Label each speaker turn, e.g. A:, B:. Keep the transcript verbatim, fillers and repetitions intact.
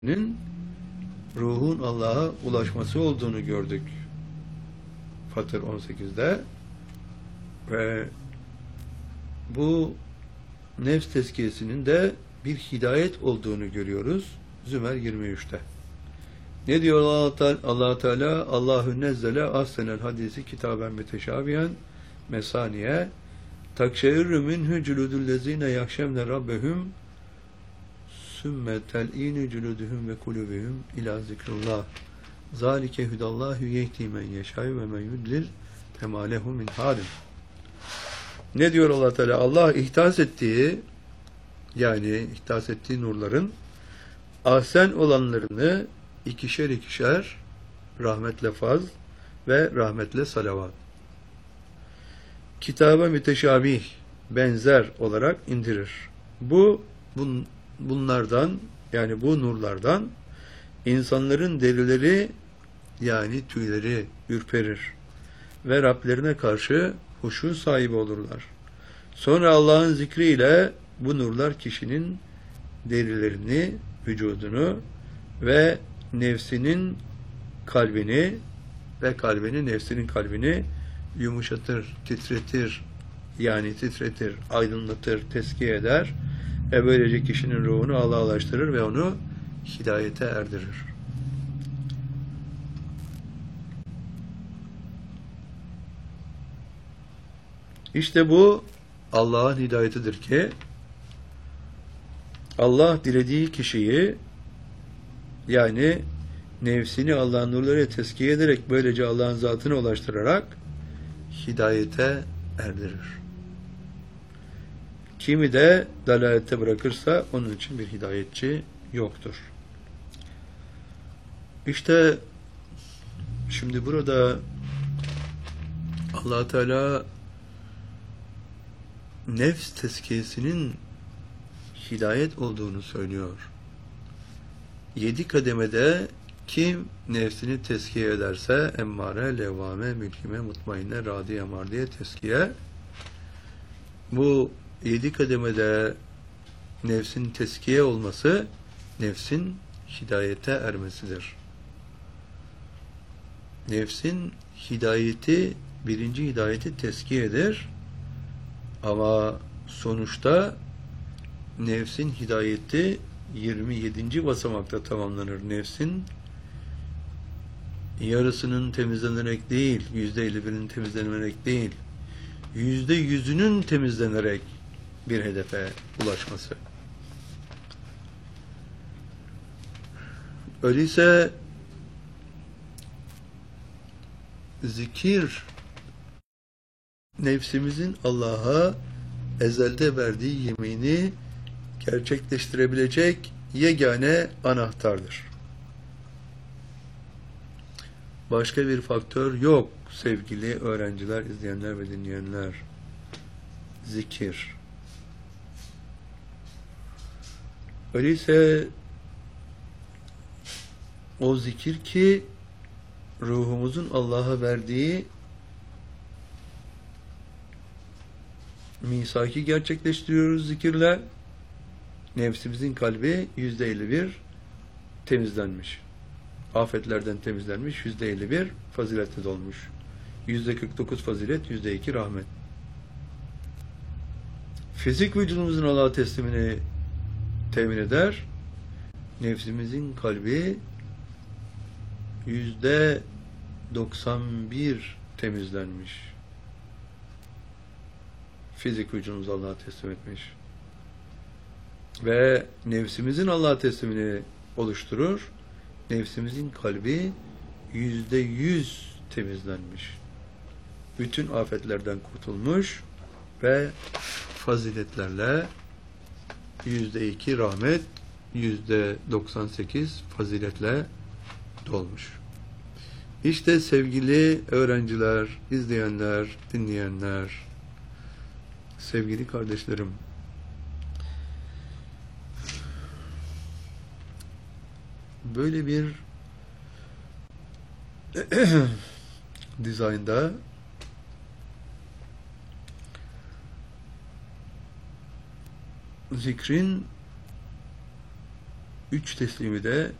A: ruhun Allah'a ulaşması olduğunu gördük. Fatır on sekizde ve bu nefs tezkiyesinin de bir hidayet olduğunu görüyoruz Zümer yirmi üçte. Ne diyor Allah Teala? Allah Teala Allahu nezzele ahsenel hadisi kitaben müteşabihen mesaniye takşeirru minhu culudullezine yahşemne rabbehum sümme tel'inu culuduhum ve kulubihum ila zikrullah zalike hudallahu yehdi men yeşâ'u ve men yudlil femâ lehu min hâdim. Ne diyor Allah Teala? Allah ihtas ettiği, yani ihtas ettiği nurların ahsen olanlarını ikişer ikişer rahmetle faz ve rahmetle salavat, kitaba müteşabih, benzer olarak indirir. Bu bun, bunlardan, yani bu nurlardan insanların derileri, yani tüyleri ürperir ve Rablerine karşı huşu sahibi olurlar. Sonra Allah'ın zikriyle bu nurlar kişinin derilerini, vücudunu ve nefsinin kalbini ve kalbini, nefsinin kalbini yumuşatır, titretir, yani titretir, aydınlatır, teskiye eder ve böylece kişinin ruhunu Allah'laştırır ve onu hidayete erdirir. İşte bu Allah'ın hidayetidir ki Allah dilediği kişiyi, yani nefsini Allah'ın nurlarıyla teskiye ederek böylece Allah'ın zatına ulaştırarak hidayete erdirir. Kimi de dalalette bırakırsa onun için bir hidayetçi yoktur. İşte şimdi burada Allah Teala nefs tezkiyesinin hidayet olduğunu söylüyor. Yedi kademede kim nefsini tezkiye ederse emmare, levvame, mülhime, mutmainne, radiye, mardiye tezkiye, bu yedi kademede nefsin tezkiye olması nefsin hidayete ermesidir. Nefsin hidayeti, birinci hidayeti tezkiyedir. Ama sonuçta nefsin hidayeti yirmi yedinci basamakta tamamlanır. Nefsin yarısının temizlenerek değil, yüzde elli birinin temizlenerek değil, yüzde yüzünün temizlenerek bir hedefe ulaşması. Öyleyse zikir nefsimizin Allah'a ezelde verdiği yemini gerçekleştirebilecek yegane anahtardır. Başka bir faktör yok sevgili öğrenciler, izleyenler ve dinleyenler. Zikir. Öyleyse o zikir ki ruhumuzun Allah'a verdiği misaki gerçekleştiriyoruz zikirle. Nefsimizin kalbi yüzde elli bir temizlenmiş. Afetlerden temizlenmiş, yüzde elli bir faziletle dolmuş. Yüzde kırk dokuz fazilet, yüzde iki rahmet. Fizik vücudumuzun Allah'a teslimini temin eder. Nefsimizin kalbi yüzde doksan bir temizlenmiş. Fizik vücudumuzu Allah'a teslim etmiş. Ve nefsimizin Allah'a teslimini oluşturur. Nefsimizin kalbi yüzde yüz temizlenmiş. Bütün afetlerden kurtulmuş ve faziletlerle yüzde iki rahmet, yüzde doksan sekiz faziletle dolmuş. İşte sevgili öğrenciler, izleyenler, dinleyenler, sevgili kardeşlerim, böyle bir dizaynda zikrin üç teslimi de